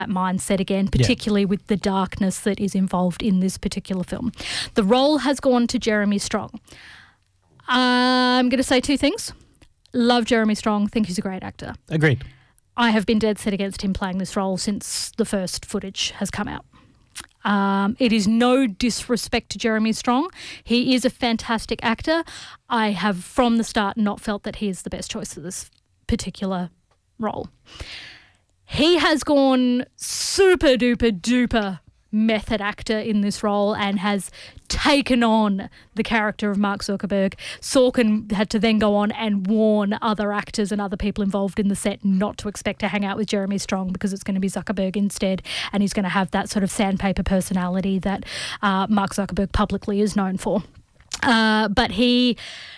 mindset again, particularly with the darkness that is involved in this particular film. The role has gone to Jeremy Strong. I'm going to say two things. Love Jeremy Strong, think he's a great actor. Agreed. I have been dead set against him playing this role since the first footage has come out. It is no disrespect to Jeremy Strong. He is a fantastic actor. I have from the start not felt that he is the best choice for this particular role. He has gone super duper duper method actor in this role and has taken on the character of Mark Zuckerberg. Sorkin had to then go on and warn other actors and other people involved in the set not to expect to hang out with Jeremy Strong because it's going to be Zuckerberg instead, and he's going to have that sort of sandpaper personality that Mark Zuckerberg publicly is known for. But he,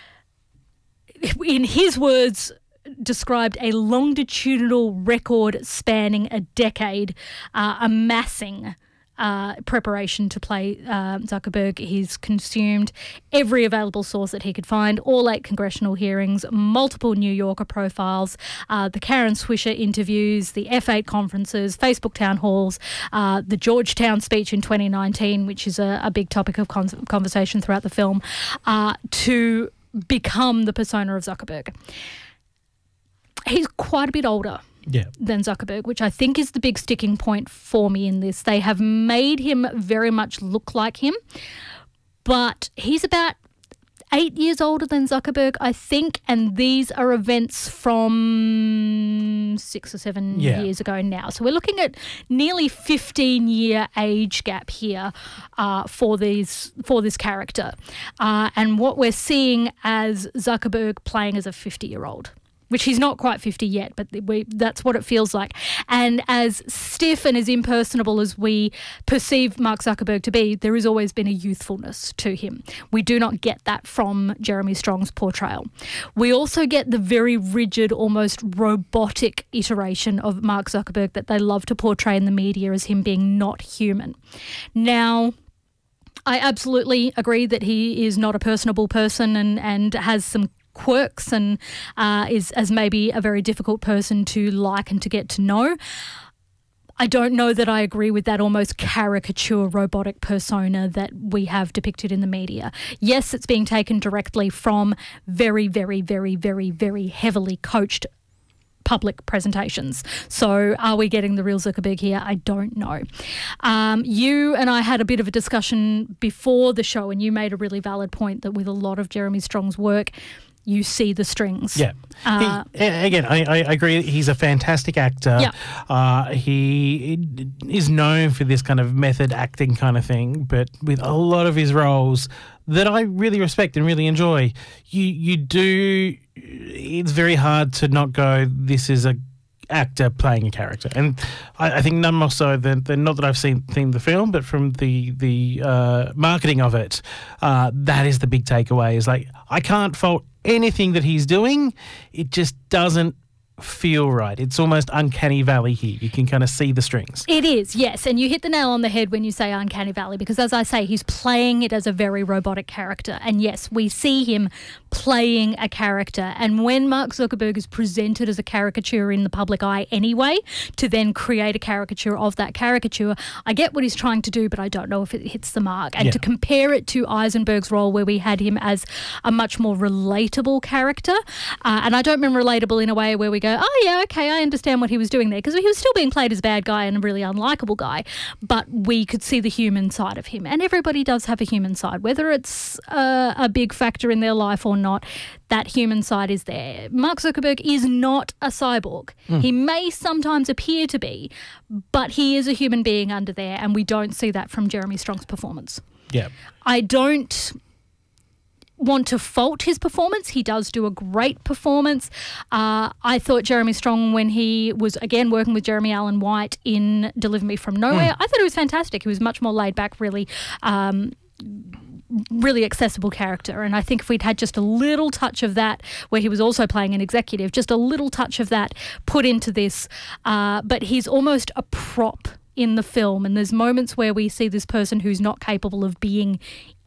in his words, described a longitudinal record spanning a decade, amassing preparation to play Zuckerberg. He's consumed every available source that he could find, all 8 congressional hearings, multiple New Yorker profiles, the Karen Swisher interviews, the F8 conferences, Facebook town halls, the Georgetown speech in 2019, which is a big topic of conversation throughout the film, to become the persona of Zuckerberg. He's quite a bit older than Zuckerberg, which I think is the big sticking point for me in this. They have made him very much look like him, but he's about 8 years older than Zuckerberg, I think, and these are events from 6 or 7 years ago now. So we're looking at nearly 15-year age gap here for this character, and what we're seeing as Zuckerberg playing as a 50-year-old. Which he's not quite 50 yet, but that's what it feels like. And as stiff and as impersonable as we perceive Mark Zuckerberg to be, there has always been a youthfulness to him. We do not get that from Jeremy Strong's portrayal. We also get the very rigid, almost robotic iteration of Mark Zuckerberg that they love to portray in the media as him being not human. Now, I absolutely agree that he is not a personable person and has some quirks and is as maybe a very difficult person to like and to get to know. I don't know that I agree with that almost caricature robotic persona that we have depicted in the media. Yes, it's being taken directly from very, very, very, very, very heavily coached public presentations. So are we getting the real Zuckerberg here? I don't know. You and I had a bit of a discussion before the show, and you made a really valid point that with a lot of Jeremy Strong's work, you see the strings. Yeah. Again, I agree. He's a fantastic actor. Yeah. He is known for this kind of method acting kind of thing, but with a lot of his roles that I really respect and really enjoy, you do, it's very hard to not go, this is a actor playing a character. And I think none more so than not that I've seen the film, but from the marketing of it, that is the big takeaway, is like, I can't fault anything that he's doing. It just doesn't feel right. It's almost uncanny valley here. You can kind of see the strings. It is, yes. And you hit the nail on the head when you say uncanny valley, because as I say, he's playing it as a very robotic character. And yes, we see him playing a character. And when Mark Zuckerberg is presented as a caricature in the public eye anyway, to then create a caricature of that caricature, I get what he's trying to do, but I don't know if it hits the mark. And to compare it to Eisenberg's role, where we had him as a much more relatable character, and I don't mean relatable in a way where we go, oh yeah, okay, I understand what he was doing there, because he was still being played as a bad guy and a really unlikable guy, but we could see the human side of him. And everybody does have a human side, whether it's a big factor in their life or not. That human side is there. Mark Zuckerberg is not a cyborg. He may sometimes appear to be, but he is a human being under there, and we don't see that from Jeremy Strong's performance. Yeah. I don't want to fault his performance. He does do a great performance. I thought Jeremy Strong, when he was again working with Jeremy Allen White in Deliver Me From Nowhere, I thought he was fantastic. He was much more laid back, really accessible character. And I think if we'd had just a little touch of that, where he was also playing an executive, just a little touch of that put into this, but he's almost a prop in the film. And there's moments where we see this person who's not capable of being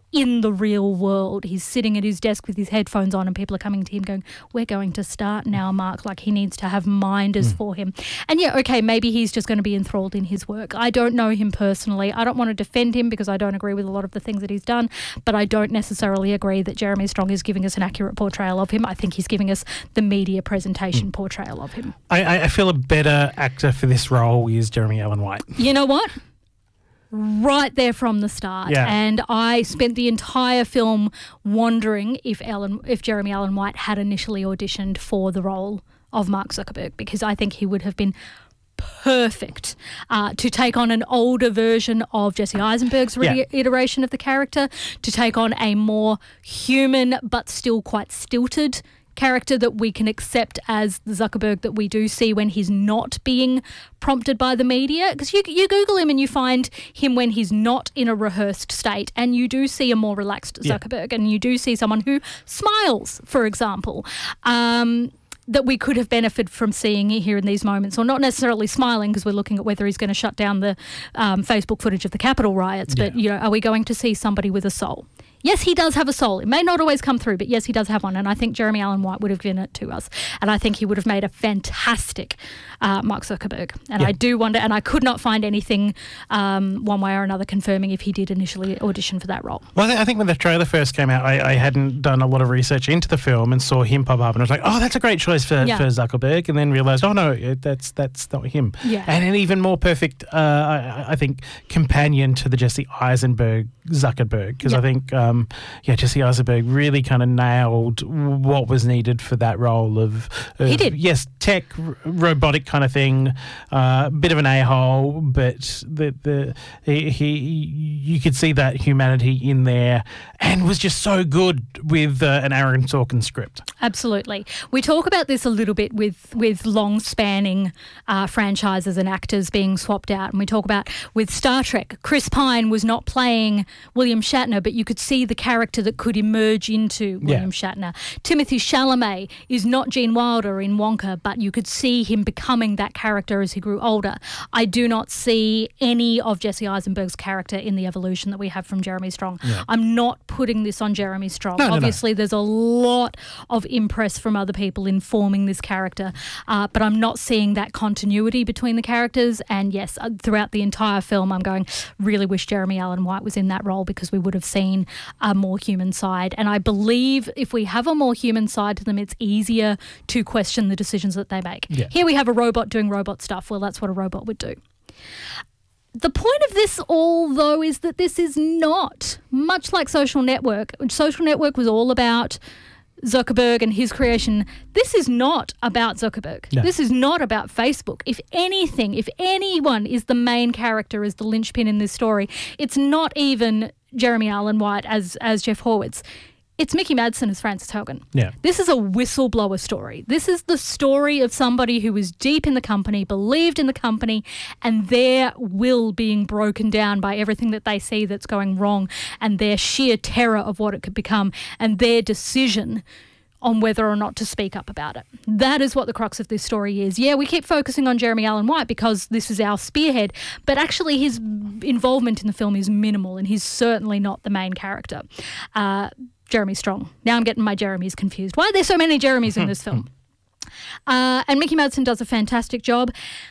in the real world. He's sitting at his desk with his headphones on and people are coming to him going, we're going to start now, Mark. Like, he needs to have minders for him. And yeah, okay, maybe he's just going to be enthralled in his work. I don't know him personally. I don't want to defend him because I don't agree with a lot of the things that he's done, but I don't necessarily agree that Jeremy Strong is giving us an accurate portrayal of him. I think he's giving us the media presentation portrayal of him. I feel a better actor for this role is Jeremy Allen White. You know what? Right there from the start. Yeah. And I spent the entire film wondering if Jeremy Allen White had initially auditioned for the role of Mark Zuckerberg, because I think he would have been perfect to take on an older version of Jesse Eisenberg's iteration of the character, to take on a more human but still quite stilted character that we can accept as the Zuckerberg that we do see when he's not being prompted by the media. Because you Google him and you find him when he's not in a rehearsed state, and you do see a more relaxed Zuckerberg, and you do see someone who smiles, for example. That we could have benefited from seeing here in these moments, or not necessarily smiling because we're looking at whether he's going to shut down the Facebook footage of the Capitol riots, but are we going to see somebody with a soul? Yes, he does have a soul. It may not always come through, but yes, he does have one, and I think Jeremy Allen White would have given it to us, and I think he would have made a fantastic Mark Zuckerberg. And I do wonder, and I could not find anything one way or another confirming if he did initially audition for that role. Well, I think when the trailer first came out, I hadn't done a lot of research into the film and saw him pop up, and I was like, oh, that's a great choice for Zuckerberg, and then realised, oh no, that's not him. Yeah. And an even more perfect, I think, companion to the Jesse Eisenberg Zuckerberg, because I think, Jesse Eisenberg really kind of nailed what was needed for that role of he did. Yes, tech, robotic kind of thing, bit of an a-hole, but you could see that humanity in there, and was just so good with an Aaron Sorkin script. Absolutely. We talk about this a little bit with long-spanning franchises and actors being swapped out, and we talk about with Star Trek, Chris Pine was not playing William Shatner, but you could see the character that could emerge into William Shatner. Timothy Chalamet is not Gene Wilder in Wonka, but you could see him becoming that character as he grew older. I do not see any of Jesse Eisenberg's character in the evolution that we have from Jeremy Strong. Yeah. I'm not putting this on Jeremy Strong. Obviously, there's a lot of impress from other people in forming this character, but I'm not seeing that continuity between the characters. And yes, throughout the entire film, I'm going, really wish Jeremy Allen White was in that role, because we would have seen a more human side. And I believe if we have a more human side to them, it's easier to question the decisions that they make. Yeah. Here we have a robot doing robot stuff. Well, that's what a robot would do. The point of this all, though, is that this is not, much like Social Network. Social Network was all about Zuckerberg and his creation. This is not about Zuckerberg. No. This is not about Facebook. If anything, if anyone is the main character, is the linchpin in this story, it's not even Jeremy Allen White as Jeff Horwitz. It's Mickey Madsen as Frances Hogan. Yeah. This is a whistleblower story. This is the story of somebody who was deep in the company, believed in the company, and their will being broken down by everything that they see that's going wrong, and their sheer terror of what it could become, and their decision on whether or not to speak up about it. That is what the crux of this story is. Yeah, we keep focusing on Jeremy Allen White because this is our spearhead, but actually his involvement in the film is minimal, and he's certainly not the main character. Jeremy Strong. Now I'm getting my Jeremys confused. Why are there so many Jeremys in this film? And Mickey Madsen does a fantastic job.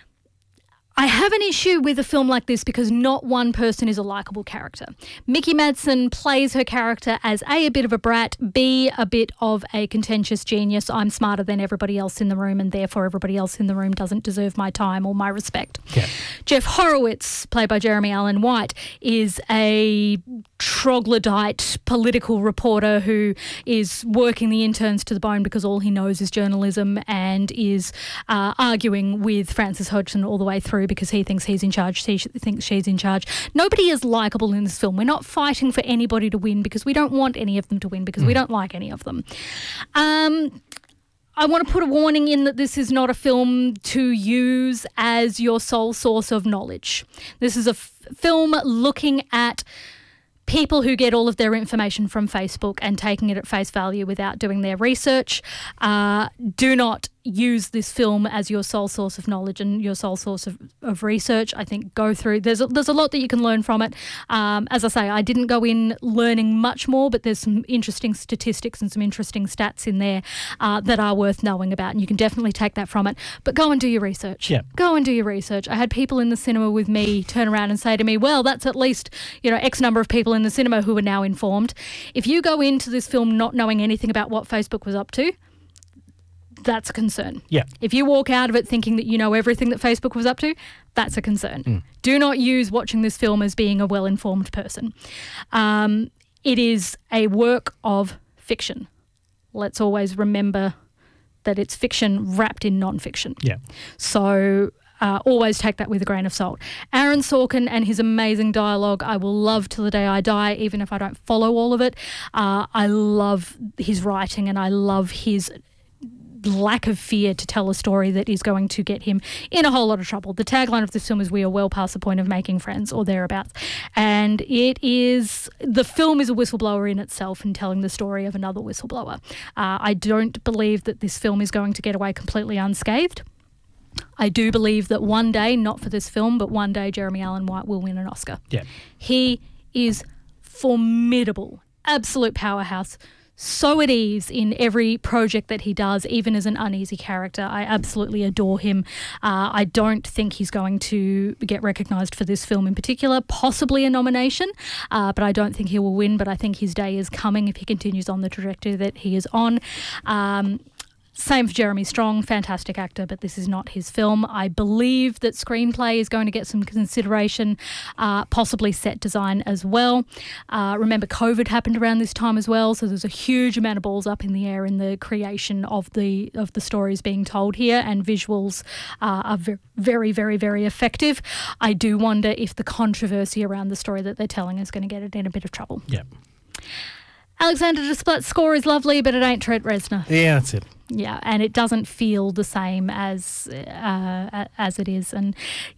I have an issue with a film like this because not one person is a likeable character. Mickey Madsen plays her character as A, bit of a brat, B, a bit of a contentious genius. I'm smarter than everybody else in the room, and therefore everybody else in the room doesn't deserve my time or my respect. Yeah. Jeff Horowitz, played by Jeremy Allen White, is a troglodyte political reporter who is working the interns to the bone because all he knows is journalism, and is arguing with Frances Hodgson all the way through because he thinks he's in charge, she thinks she's in charge. Nobody is likeable in this film. We're not fighting for anybody to win because we don't want any of them to win, because we don't like any of them. I want to put a warning in that this is not a film to use as your sole source of knowledge. This is a film looking at people who get all of their information from Facebook and taking it at face value without doing their research. Do not use this film as your sole source of knowledge and your sole source of research. I think go through. There's a lot that you can learn from it. As I say, I didn't go in learning much more, but there's some interesting statistics and some interesting stats in there that are worth knowing about, and you can definitely take that from it. But go and do your research. Yeah. Go and do your research. I had people in the cinema with me turn around and say to me, well, that's at least, X number of people in the cinema who are now informed. If you go into this film not knowing anything about what Facebook was up to, that's a concern. Yeah. If you walk out of it thinking that you know everything that Facebook was up to, that's a concern. Do not use watching this film as being a well-informed person. It is a work of fiction. Let's always remember that it's fiction wrapped in non-fiction. Yeah. So always take that with a grain of salt. Aaron Sorkin and his amazing dialogue, I will love till the day I die, even if I don't follow all of it. I love his writing and I love his lack of fear to tell a story that is going to get him in a whole lot of trouble. The tagline of this film is "We are well past the point of making friends," or thereabouts. And the film is a whistleblower in itself and telling the story of another whistleblower. I don't believe that this film is going to get away completely unscathed. I do believe that one day, not for this film, but one day Jeremy Allen White will win an Oscar. Yeah. He is formidable, absolute powerhouse, so at ease in every project that he does, even as an uneasy character. I absolutely adore him. I don't think he's going to get recognised for this film in particular, possibly a nomination, but I don't think he will win. But I think his day is coming if he continues on the trajectory that he is on. Same for Jeremy Strong, fantastic actor, but this is not his film. I believe that screenplay is going to get some consideration, possibly set design as well. Remember, COVID happened around this time as well, so there's a huge amount of balls up in the air in the creation of the stories being told here, and visuals are very, very, very effective. I do wonder if the controversy around the story that they're telling is going to get it in a bit of trouble. Yeah. Alexander Desplat's score is lovely, but it ain't Trent Reznor. Yeah, that's it. Yeah, and it doesn't feel the same as it is. And,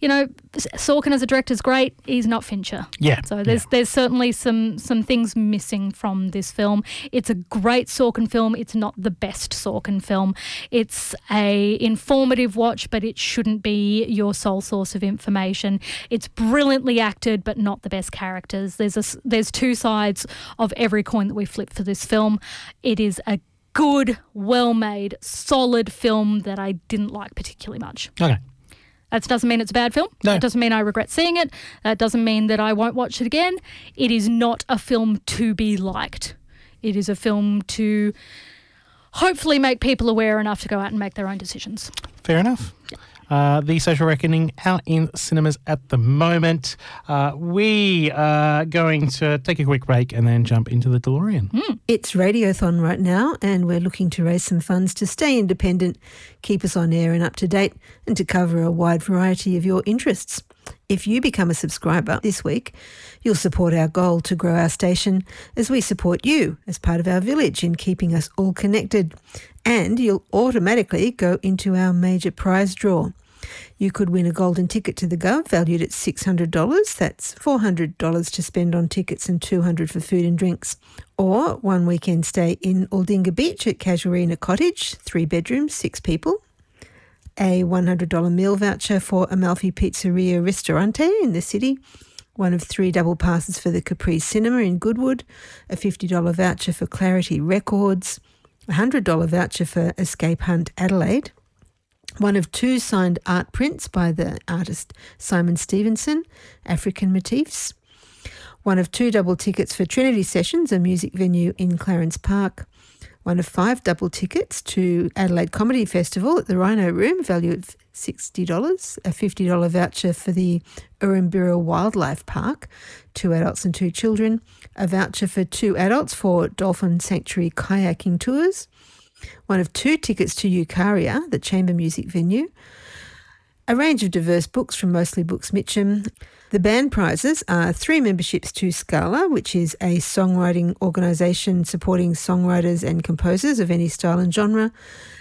Sorkin as a director is great. He's not Fincher. Yeah. So there's certainly some things missing from this film. It's a great Sorkin film. It's not the best Sorkin film. It's a informative watch, but it shouldn't be your sole source of information. It's brilliantly acted, but not the best characters. There's two sides of every coin that we flip for this film. It is a good, well-made, solid film that I didn't like particularly much. Okay. That doesn't mean it's a bad film. No. That doesn't mean I regret seeing it. That doesn't mean that I won't watch it again. It is not a film to be liked. It is a film to hopefully make people aware enough to go out and make their own decisions. Fair enough. The Social Reckoning out in cinemas at the moment. We are going to take a quick break and then jump into the DeLorean. It's Radiothon right now, and we're looking to raise some funds to stay independent, keep us on air and up to date, and to cover a wide variety of your interests. If you become a subscriber this week, you'll support our goal to grow our station as we support you as part of our village in keeping us all connected. And you'll automatically go into our major prize draw. You could win a golden ticket to the Gov valued at $600. That's $400 to spend on tickets and $200 for food and drinks. Or one weekend stay in Aldinga Beach at Casuarina Cottage, 3 bedrooms, 6 people. A $100 meal voucher for Amalfi Pizzeria Ristorante in the city. One of 3 double passes for the Capri Cinema in Goodwood. A $50 voucher for Clarity Records. A $100 voucher for Escape Hunt Adelaide. One of 2 signed art prints by the artist Simon Stevenson, African Motifs. One of 2 double tickets for Trinity Sessions, a music venue in Clarence Park. One of 5 double tickets to Adelaide Comedy Festival at the Rhino Room, valued at $60. A $50 voucher for the Urrumbira Wildlife Park, 2 adults and 2 children. A voucher for 2 adults for Dolphin Sanctuary kayaking tours. One of 2 tickets to Eucharia, the chamber music venue. A range of diverse books from Mostly Books Mitcham. The band prizes are 3 memberships to Scala, which is a songwriting organisation supporting songwriters and composers of any style and genre,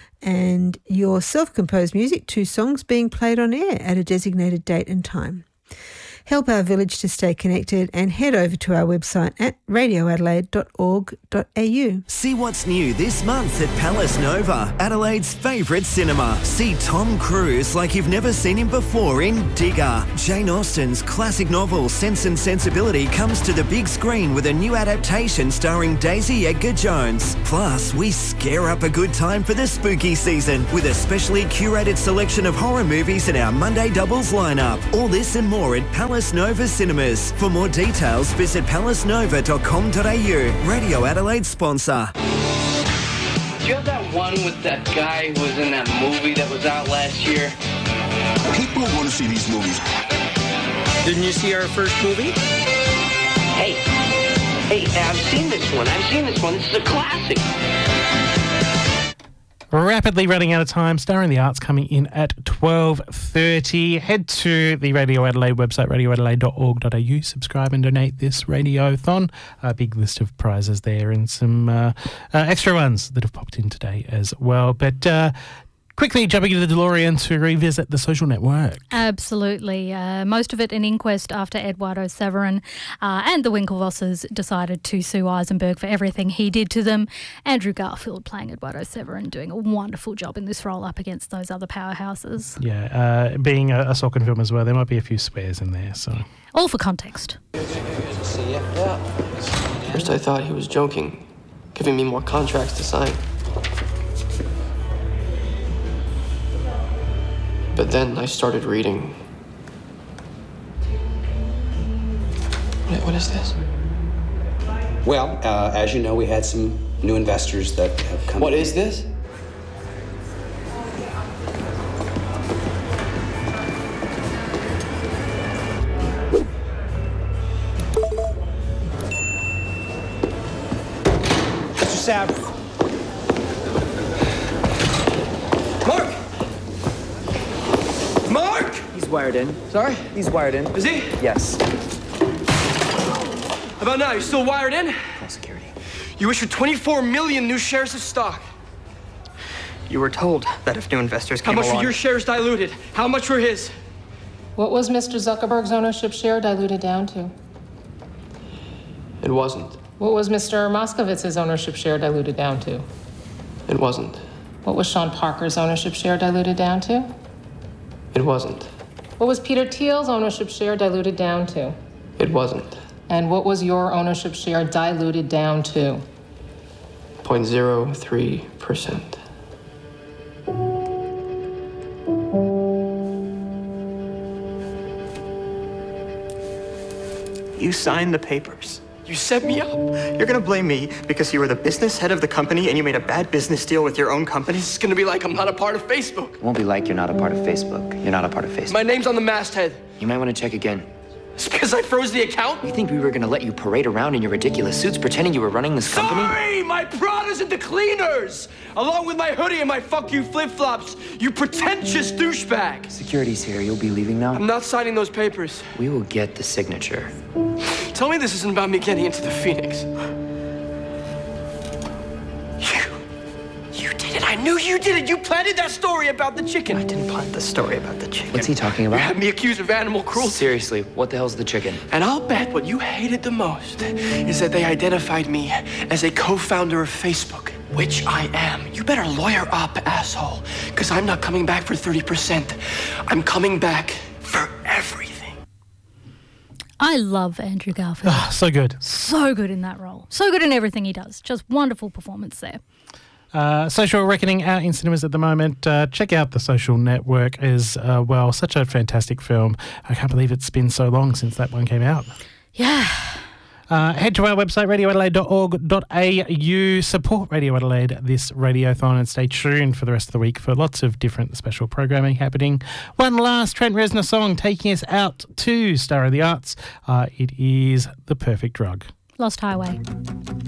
and your self-composed music, 2 songs being played on air at a designated date and time. Help our village to stay connected and head over to our website at radioadelaide.org.au. See what's new this month at Palace Nova, Adelaide's favourite cinema. See Tom Cruise like you've never seen him before in Digger. Jane Austen's classic novel Sense and Sensibility comes to the big screen with a new adaptation starring Daisy Edgar Jones. Plus, we scare up a good time for the spooky season with a specially curated selection of horror movies in our Monday Doubles lineup. All this and more at Palace Nova Cinemas. For more details, visit palacenova.com.au. Radio Adelaide sponsor. Do you have that one with that guy who was in that movie that was out last year? People want to see these movies. Didn't you see our first movie? Hey, I've seen this one. This is a classic. Rapidly running out of time. Star in the Arts coming in at 12:30. Head to the Radio Adelaide website, radioadelaide.org.au. Subscribe and donate this radiothon. A big list of prizes there and some extra ones that have popped in today as well. But quickly jumping into the DeLorean to revisit the social network. Absolutely. Most of it an inquest after Eduardo Severin and the Winklevosses decided to sue Eisenberg for everything he did to them. Andrew Garfield playing Eduardo Severin, doing a wonderful job in this role up against those other powerhouses. Yeah, being a Sorkin film as well, there might be a few swears in there. So all for context. First I thought he was joking, giving me more contracts to sign. But then I started reading. What is this? Well, as you know, we had some new investors that have come. What is this? Mr. Sav. Mark! He's wired in. Sorry? He's wired in. Is he? Yes. How about now? You still wired in? Call security. You issued 24 million new shares of stock. You were told that if new investors How came much along... were your shares diluted? How much were his? What was Mr. Zuckerberg's ownership share diluted down to? It wasn't. What was Mr. Moskowitz's ownership share diluted down to? It wasn't. What was Sean Parker's ownership share diluted down to? It wasn't. What was Peter Thiel's ownership share diluted down to? It wasn't. And what was your ownership share diluted down to? 0.03%. You signed the papers. You set me up. You're gonna blame me because you were the business head of the company and you made a bad business deal with your own company? It's gonna be like I'm not a part of Facebook. It won't be like you're not a part of Facebook. You're not a part of Facebook. My name's on the masthead. You might want to check again. It's because I froze the account? You think we were going to let you parade around in your ridiculous suits pretending you were running this company? Sorry! My Prada's at the cleaners! Along with my hoodie and my fuck you flip-flops, you pretentious douchebag! Security's here. You'll be leaving now? I'm not signing those papers. We will get the signature. Tell me this isn't about me getting into the Phoenix. You did it. I knew you did it. You planted that story about the chicken. I didn't plant the story about the chicken. What's he talking about? You had me accused of animal cruelty. Seriously, what the hell's the chicken? And I'll bet what you hated the most is that they identified me as a co-founder of Facebook, which I am. You better lawyer up, asshole, because I'm not coming back for 30%. I'm coming back for everything. I love Andrew Garfield. Oh, so good. So good in that role. So good in everything he does. Just wonderful performance there. Social Reckoning out in cinemas at the moment. Check out The Social Network as well. Such a fantastic film. I can't believe it's been so long since that one came out. Yeah. Head to our website, radioadelaide.org.au. Support Radio Adelaide this radiothon and stay tuned for the rest of the week for lots of different special programming happening. One last Trent Reznor song taking us out to Star of the Arts. It is The Perfect Drug. Lost Highway.